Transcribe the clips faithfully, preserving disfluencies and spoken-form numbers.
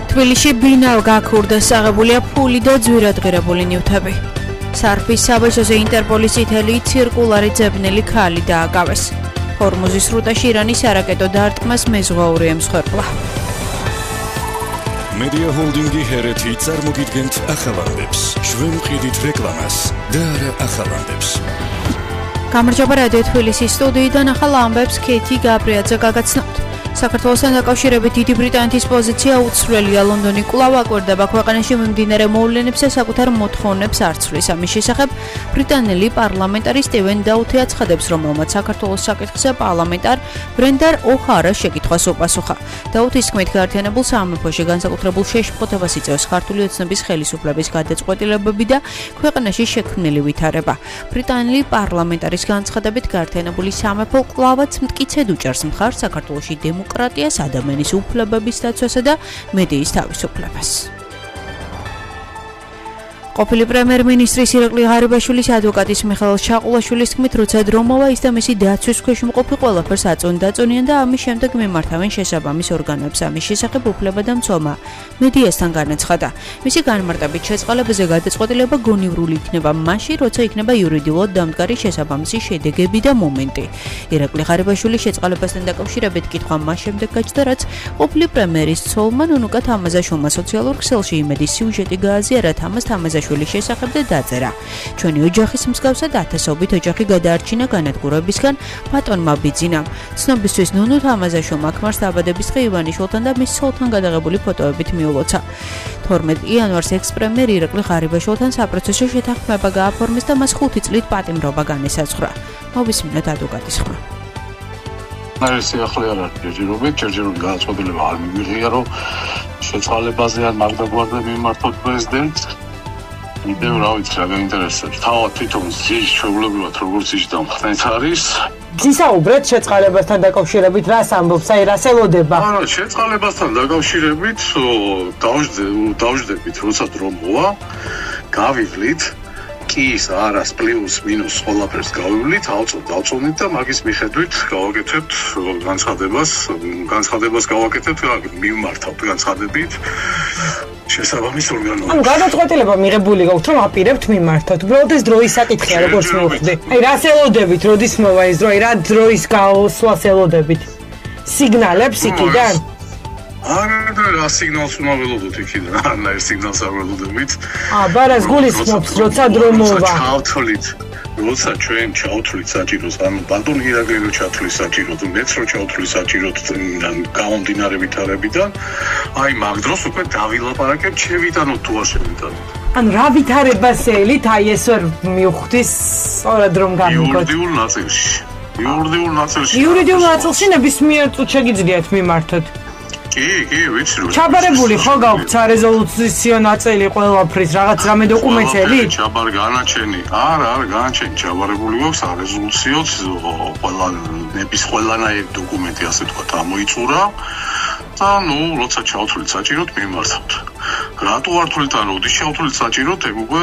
თბილისში ბინალ გაქურდეს აღებულია ფული და ძვირადღირებული ნივთები. სარფის საბაჟოზე ინტერპოლის წითელი ცირკულარი ძებნელი ქალი დააკავეს. ჰორმუზის სრუტეში ირანის არაკეტო დარტყმას მეზღვაური ემსხვერპლა. Media Holdingi ჰერეთი წარმოგიდგენთ ახალანდებს, ჩვენ ვყიდით რეკლამას და არა ახალანდებს. გამარჯობა რადიო თბილისის სტუდიიდან ახალ ამბებს ქეთი გაბრიაძე გაგაცნობთ. საქართველოსთან დაკავშირებით დიდი ბრიტანეთის პოზიცია უცვლელია. ლონდონი კვლავ აკვირდება ქვეყანაში მიმდინარე მოვლენებს და საკუთარ მოთხოვნებს არ ცვლის. ამის შესახებ ბრიტანელი პარლამენტარი სტივენ დაუთი აცხადებს, რომელმაც საქართველოს საკითხზე პარლამენტარ ბრენდან ო'ჰარას შეკითხვას უპასუხა. დაუთის თქმით, გაერთიანებულ სამეფოში განსაკუთრებულ შეშფოთებას იწვევს ქართული ოცნების ხელისუფლების გადაწყვეტილებები და ქვეყანაში შექმნილი ვითარება. ბრიტანელი პარლამენტარის განცხადებით, გაერთიანებული სამეფო კვლავაც მტკიცედ უჭერს მხარს საქართველოში დემოკრატიას, ადამიანის უფლებების დაცვასა და მედიის თავისუფლებას. ყოფილი პრემიერ-მინისტრის ირაკლი ღარიბაშვილის ადვოკატის მიხეილ ჩაყულაშვილის თქმით, როცა დრო მოვა, ის და მისი დაცვის ქვეშ მყოფი ყველაფერს აწონდაწონიან და ამის შემდეგ მიმართავენ შესაბამის ორგანოებს. ამის შესახებ უფლებადამცველმა მედიასთან განაცხადა. მისი განმარტებით, შეწყალებაზე გადაწყვეტილება გონივრული იქნება მაშინ, როცა იქნება იურიდიულად დამდგარი შესაბამისი შედეგები და მომენტი. ირაკლი ღარიბაშვილის შეწყალებასთან დაკავშირებით კითხვა მას შემდეგ გაჩნდა, რაც ყოფილი პრემიერის ცოლმა ნუნუკა თამაზაშვილმა სოციალურ ქსელში იმედის სიუჟეტი გააზიარა თამაზ თამაზაშვილის შესახებ და დაწერა. ჩვენი ოჯახის მსგავსად ათასობით ოჯახი გადაარჩინა განადგურებისგან ბატონმა ბიძინამ. ცნობისთვის ნუნუ თამაზაშვილმა ქმარს დაბადების დღე ივანიშვილთან და მის ცოლთან გადაღებული ფოტოებით მიულოცა. თორმეტ იანვარს ექს-პრემიერ ირაკლი ღარიბაშვილთან საპროცესო შეთანხმება გააფორმეს და მას ხუთი წლით პატიმრობა განესაზღვრა. მოვისმინოთ ადვოკატის ხმა. ეს ახლა არ არის ჯერჯერობით, ჯერჯერობით გადაწყვეტილება არ მივიღია, რომ შეწყალებაზე ან მაგდაგვარდა მიმართოთ პრეზიდენტს. იდეა რა ვიცი რა გაინტერესებს. თავად თვითონ ზის ჩვეულებრივად როგორც ის დამხნეთ არის. გისაუბრეთ შეწყალებასთან დაკავშირებით რას ამბობს, აი რას ელოდება? არა, შეწყალებასთან დაკავშირებით დავждებით, როცა დრო მოვა, გავივლით კის არას პლუს მინუს ყველაფერს გავივლით, ავწოთ, დავწონით და მაგის მიხედვით გავაკეთებთ განცხადებას, განცხადებას გავაკეთებთ, მივმართავთ განცხადებით. შესაბამის ორგანოებს. ანუ გადაწყვეტილება მიღებული გაქვთ, რომ აპირებთ მიმართოთ. უბრალოდ ეს დროის საკითხია, როგორც მივხვდი. აი რას ელოდებით, როდის მოვა ეს დრო, აი რა დროის გავსვლას ელოდებით? სიგნალებს იქიდან? არა, რა სიგნალს უნდა ველოდოთ იქიდან? არანაირ სიგნალს არ ველოდებით. აა, ბარას გულისხმობს, როცა დრო მოვა. ჩავთვლით, როცა ჩვენ ჩავთვლით საჭიროს, ანუ ბატონი ირაკლი რო ჩათვლის საჭიროდ, მეც რო ჩავთვლის საჭიროდ გამომდინარე ვითარებიდან, აი მაგ დროს უკვე დავილაპარაკებ ჩემიდან თუ არ შევიტანოთ. ანუ რა ვითარებას ელით, აი ეს ვერ მივხვდის, სწორად რომ გამიგოთ. იურიდიულ ნაწილში. იურიდიულ ნაწილში. იურიდიულ ნაწილში ნებისმიერ წუთს შეგიძლიათ მიმართოთ. კი, კი, ვიცი რომ. ჩაბარებული ხო გაქვთ სარეზოლუციო ნაწილი ყველაფრის, რაღაც რამე დოკუმენტები? ჩაბარ განაჩენი. არა, არა, განაჩენი ჩაბარებული გვაქვს სარეზოლუციოც, ყველა ნების ყველანაირი დოკუმენტი ასე ვთქვათ ამოიწურა. და ნუ, როცა ჩავთვლით საჭიროდ მიმართავთ. რატო არ თვლით, ან როდის ჩავთვლით საჭიროდ, ეგ უკვე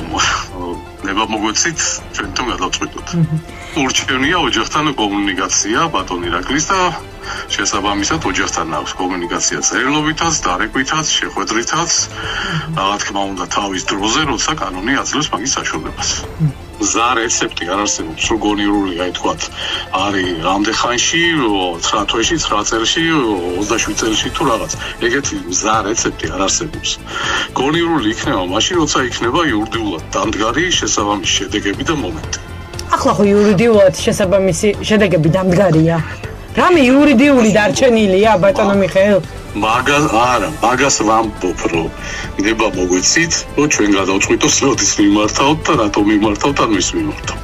ნება მოგვეცით, ჩვენთან გადავწყვიტოთ. ურჩევნია ოჯახთან კომუნიკაცია ბატონ ირაკლის და შესაბამისად ოჯახთან აქვს კომუნიკაცია წერილობითაც, დარეკვითაც, შეხვედრითაც, რა თქმა უნდა თავის დროზე, როცა კანონი აძლევს მაგის საშუალებას. მზა რეცეპტი არ არსებობს, რომ გონივრული, აი თქვათ, არის რამდენ ხანში, ცხრა თვეში, ცხრა წელში, ოცდაშვიდ წელში თუ რაღაც. ეგეთი მზა რეცეპტი არ არსებობს. გონივრული იქნება მაშინ, როცა იქნება იურიდიულად დამდგარი შესაბამისი შედეგები და მომენტი. ახლა ხო იურიდიულად შესაბამისი შედეგები დამდგარია. რამე იურიდიული დარჩენილია ბატონო მიხეილ? მაგას არა, მაგას ვამბობ, რომ ნება მოგვეცით, რომ ჩვენ გადავწყვიტოთ, როდის მიმართავთ და რატომ მიმართავთ, ან ვის მიმართავთ.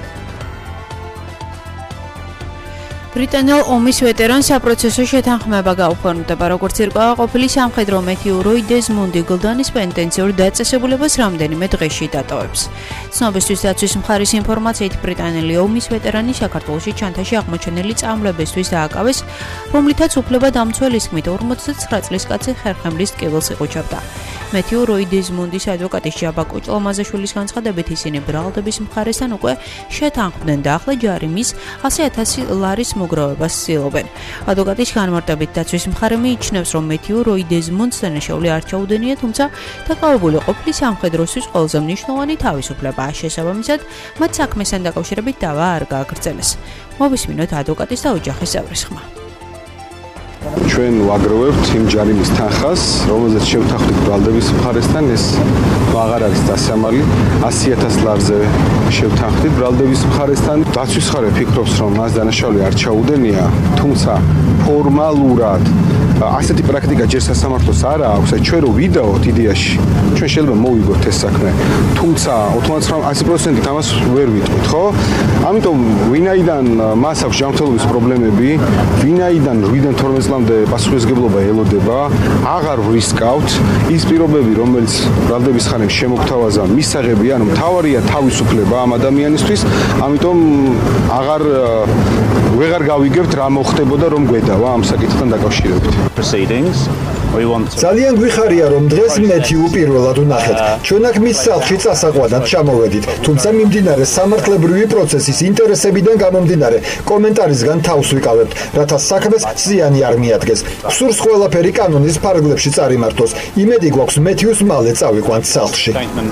ბრიტანელ ომის ვეტერანს საპროცესო შეთანხმება გაუხმარდება, როგორც ირკვევა ყოფილი სამხედრო მეტიუროი დეზმონდი გლდანის პენტენციურ დაწესებულებას რამდენიმე დღეში დატოვებს. ცნობისთვის დაცვის მხარის ინფორმაციით, ბრიტანელი ომის ვეტერანი საქართველოში ჩანთაში აღმოჩენილი წამლებისთვის დააკავეს, რომლითაც უფლებადამცველის თქმით ორმოცდაცხრა წლის კაცი ხერხემლის ტკივილს იყუჩებდა. მეტიუროი დეზმონდის ადვოკატის ჯაბა კოჭლამაზაშვილის განცხადებით, ისინი ბრალდების მხარესთან უკვე შეთანხმდნენ და ახლა ჯარი მის ასი ათასი ლარის მოგროვებას ცდილობენ. ადვოკატის განმარტებით დაცვის მხარე მიიჩნევს, რომ მეთიუ როი დეზმონდს დანაშაული არ ჩაუდენია, თუმცა დაკავებული ყოფილი სამხედროსთვის ყველაზე მნიშვნელოვანი თავისუფლებაა. შესაბამისად, მათ საქმესთან დაკავშირებით დავა არ გააგრძელეს. მოვისმინოთ ადვოკატის და ოჯახის წევრის ხმა. ჩვენ ვაგროვებთ იმ ჯარიმის თანხას, რომელზეც შევთანხმდით ბრალდების მხარესთან, ეს აღარ არის დასამალი, ასი ათას ლარზე შევთანხმდით ბრალდების მხარესთან. დაცვის მხარე ფიქრობს, რომ მას დანაშაული არ ჩაუდენია, თუმცა ფორმალურად ასეთი პრაქტიკა ჯერ სასამართლოს არ აქვს, ჩვენ რო ვიდაოთ იდეაში, ჩვენ შეიძლება მოვიგოთ ეს საქმე, თუმცა ათი პროცენტით ამას ვერ ვიტყვით, ხო? ამიტომ ვინაიდან მას აქვს ჯანმრთელობის პრობლემები, ვინაიდან რვიდან თორმეტ წლამდე პასუხისმგებლობა ელოდება, აღარ ვრისკავთ ის პირობები, რომელიც ბრალდების ხანით შემოგთავაზა მისაღებია, ანუ მთავარია თავისუფლება ამ ადამიანისთვის, ამიტომ აღარ ვეღარ გავიგებთ რა მოხდებოდა რომ გვედავა ამ საკითხთან დაკავშირებით. ძალიან გვიხარია რომ დღეს მეთიუ პირველად ვნახეთ. ჩვენ აქ მის სახლში წასაყვანად ჩამოვედით, თუმცა მიმდინარე სამართლებრივი პროცესის ინტერესებიდან გამომდინარე, კომენტარისგან თავს ვიკავებთ, რათა საქმეს ზიანი არ მიადგეს. სურს ყველაფერი კანონის ფარგლებში წარიმართოს. იმედი გვაქვს მეთიუს მალე წავიყვანთ სახლში.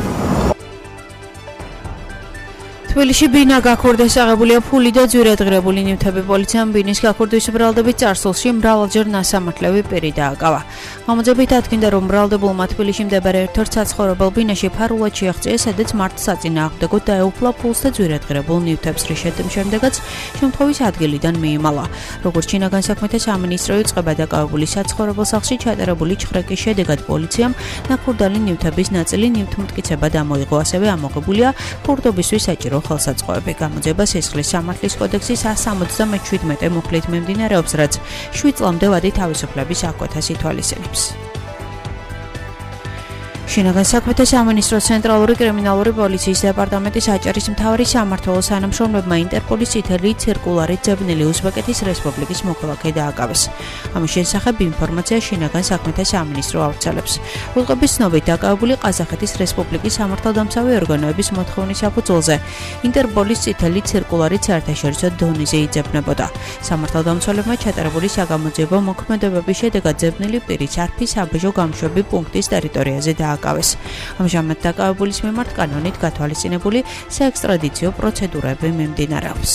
თბილისში ბინა გაქორდეს აღებულია ფული და ძვირადღირებული ნივთები. პოლიციამ ბინის გაქორდვის ბრალდების წარსულში მრავალჯერ ნასამართლები პირი დააკავა. გამოძებით ადგინდა, რომ ბრალდებულმა თბილისში მდებარე ერთ-ერთ საცხოვრებელ ბინაში ფარულად შეაღწია, სადაც მართლაც საწინააღმდეგოდ დაეუფლა ფულს და ძვირადღირებულ ნივთებს, რის შემდეგაც შემთხვევის ადგილიდან მიიმალა. როგორც შინაგან საქმეთა სამინისტრო იწყება, დაკავებული საცხოვრებელ სახლში ჩატარებული ჩხრეკის შედეგად პოლიციამ ნაქურდალი ნივთების ნაწილი ნივთმტკიცებად ამოიღო, ასევე ამოღებულია ფურდობისთვის საჭირო ხელსაწყოები. გამოძება სისხლის სამართლის კოდექსის სამოცდამეჩვიდმეტე მუხლით მიმდინარეობს, რაც შვიდ წლამდე ვადი თავისუფლების აკვეთას ითვალისწინებს. შინაგან საქმეთა სამინისტროს ცენტრალური კრიმინალური პოლიციის დეპარტამენტის აჭარის მთავარი სამმართველოს თანამშრომლებმა ინტერპოლის წითელი ცირკულარით ძებნილი უზბეკეთის რესპუბლიკის მოქალაქე დააკავეს. ამის შესახებ ინფორმაცია შინაგან საქმეთა სამინისტრო ავრცელებს. უწყების ცნობით დაკავებული ყაზახეთის რესპუბლიკის სამართალდამცავი ორგანოების მოთხოვნის საფუძველზე ინტერპოლის წითელი ცირკულარით საერთაშორისო დონეზე იძებნებოდა. სამართალდამცველებმა ჩატარებული საგამოძიებო მოქმედებების შედეგად ძებნილი პირი სარფის საბაჟო გამშვები პუნქტის ტერიტორიაზე დააკავეს. ამჟამად დაკავებულის მიმართ კანონით გათვალისწინებული საექსტრადიციო პროცედურები მიმდინარეობს.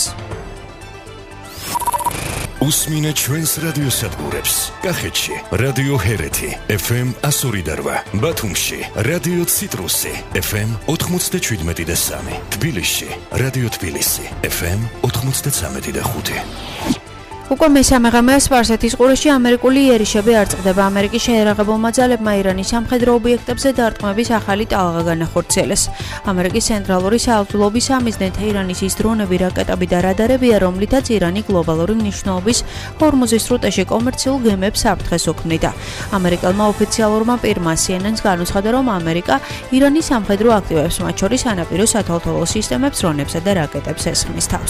უსმინე ჩვენს რადიოსადგურებს. კახეთში რადიო ჰერეთი ეფ ემ εκατო ორი და რვა, ბათუმში რადიო ციტრუსი ეფ ემ ოთხმოცდაშვიდმეტი და სამი, თბილისში რადიო თბილისი ეფ ემ ოთხმოცდაცამეტი და ხუთი. უკვე მესამე ღამეა სპარსეთის ყურეში ამერიკული იერიშები არ წყდება. ამერიკის შეერაღებულმა ძალებმა ირანის სამხედრო ობიექტებზე დარტყმების ახალი ტალღა განახორციელეს. ამერიკის ცენტრალური საავტომობილების სამიზნე თეირანის ის დრონები, რაკეტები და რადარებია, რომლითაც ირანი გლობალური მნიშვნელობის ჰორმუზის სრუტეში კომერციულ გემებს საფრთხეს უქმნიდა. ამერიკელმა ოფიციალურმა პირმა სი ენ ენ-ს განუცხადა, რომ ამერიკა ირანის სამხედრო აქტივებს, მათ შორის სანაპირო სათვალთვალო სისტემებს, დრონებსა და რაკეტებს ესხმის თავს.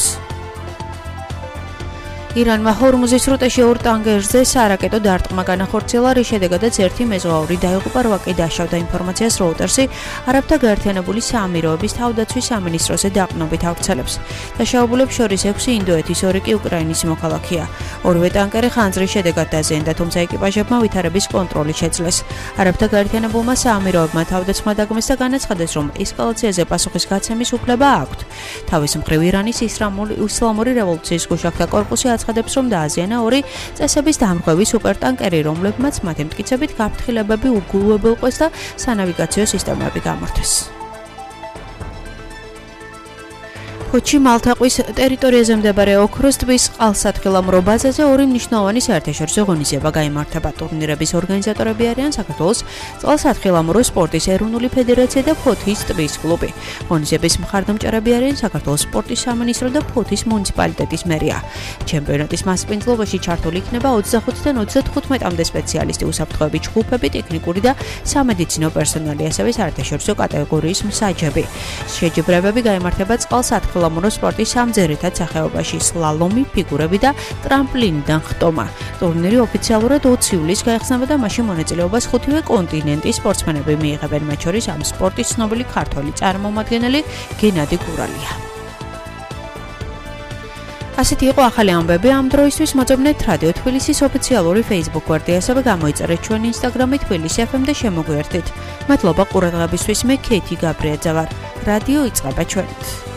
ირანმა ჰორმუზის სრუტეში ორ ტანგერზე სარაკეტო დარტყმა განახორციელა, რის შედეგადაც ერთი მეზღვაური დაიღუპა, რვა კი დაშავდა. ინფორმაციას როუტერსი არაბთა გაერთიანებული საამიროების თავდაცვის სამინისტროზე დაყრდნობით ავრცელებს. დაშავებულებს შორის ექვსი ინდოეთის, ორი კი უკრაინის მოქალაქეა. ორივე ტანკერი ხანძრის შედეგად დაზიანდა, თუმცა ეკიპაჟებმა ვითარების კონტროლი შეძლეს. არაბთა გაერთიანებულმა საამიროებმა თავდაცვა დაგმეს და განაცხადეს, რომ ესკალაციაზე პასუხის გაცემის უფლება აქვთ. თავის მხრივ ირანის ისლამური რევოლუციის გუშაქთა კორპუსი აცხადებს, რომ დააზიანა ორი წესების დამრღვევი სუპერტანკერი, რომლებმაც მათი მტკიცებით გაფრთხილებები უგულვებელყვეს და სანავიგაციო სისტემები გამართვეს. ფოთში მალთაყვის ტერიტორიაზე მდებარე ოქროს ტბის წყალსათხილამურო ბაზაზე ორი მნიშვნელოვანი საერთაშორისო ღონისძიება გაიმართება. ტურნირების ორგანიზატორები არიან საქართველოს წყალსათხილამურო სპორტის ეროვნული ფედერაცია და ფოთის ტბის კლუბი. ღონისძიების მხარდამჭერები არიან საქართველოს სპორტის სამინისტრო და ფოთის მუნიციპალიტეტის მერია. ჩემპიონატის მასპინძლობაში ჩართული იქნება ოცდახუთიდან ოცდათხუთმეტამდე სპეციალისტი, უსაფრთხოების ჯგუფები, ტექნიკური და სამედიცინო პერსონალი, ასევე საერთაშორისო კატეგორიის მსაჯები. შეჯიბრებები გაიმართება წყალსათხილამურო ლამურო სპორტის სამძერეთად სახეობაში, სლალომი, ფიგურები და ტრამპლინიდან ხტომა. ტურნირი ოფიციალურად ოცი ივლისს გაიხსნება და მასში მონაწილეობას ხუთივე კონტინენტის სპორტსმენები მიიღებენ, მათ შორის ამ სპორტის ცნობილი ქართველი წარმომადგენელი გენადი გურალია. ასეთი იყო ახალი ამბები ამ დროისთვის. მოწმენთ რადიო თბილისის ოფიციალური Facebook გვერდი, ასევე გამოიწერეთ ჩვენი Instagram-ი თბილისი ეფ ემ და შემოგვიერთდით. მადლობა ყურადღებისთვის. მე ქეთი გაბრიაძე ვარ. რადიო იწყება ჩვენით.